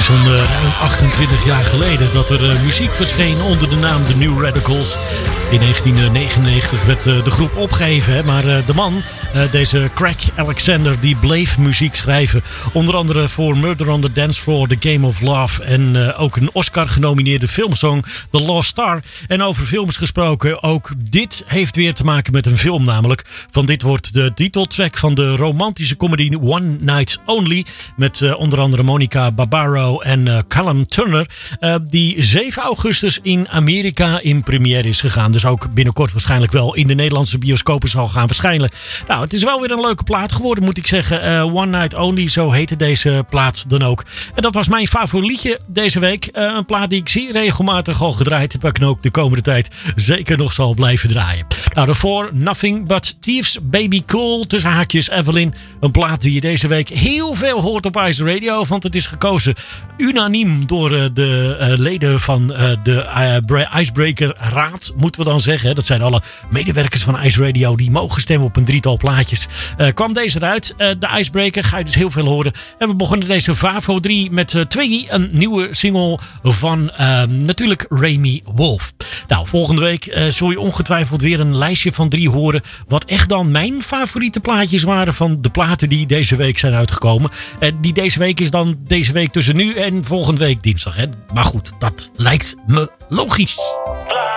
zo'n ruim 28 jaar geleden dat er muziek verscheen onder de naam The New Radicals. In 1999 werd de groep opgeheven, hè, maar de man, deze Craig Alexander, die bleef muziek schrijven. Onder andere voor Murder on the Dance Floor, The Game of Love en ook een Oscar-genomineerde filmsong, The Lost Star. En over films gesproken, ook dit heeft weer te maken met een film namelijk. Van dit wordt de titeltrack van de romantische comedy One Night Only, met onder andere Monica Barbaro en Callum Turner, die 7 augustus in Amerika in première is gegaan. Dus ook binnenkort waarschijnlijk wel in de Nederlandse bioscopen zal gaan verschijnen. Nou, het is wel weer een leuke plaat geworden, moet ik zeggen. One Night Only, zo heette deze plaat dan ook. En dat was mijn favorietje deze week. Een plaat die ik zeer regelmatig al gedraaid heb, en ook de komende tijd zeker nog zal blijven draaien. Nou, daarvoor Nothing But Thieves, Baby Cool, tussen haakjes Evelyn. Een plaat die je deze week heel veel hoort op Ice Radio, want het is gekozen unaniem door de leden van de Icebreaker Raad, moeten we dan zeggen. Dat zijn alle medewerkers van Ice Radio die mogen stemmen op een drietal plaatjes. Kwam deze eruit, de Icebreaker, ga je dus heel veel horen. En we begonnen deze Favo 3 met Twiggy, een nieuwe single van natuurlijk Remy Wolf. Nou, volgende week zul je ongetwijfeld weer een lijstje van 3 horen, wat echt dan mijn favoriete plaatjes waren van de platen die deze week zijn uitgekomen. Die deze week is dan deze week tussen nu en volgende week dinsdag. Hè? Maar goed, dat lijkt me logisch.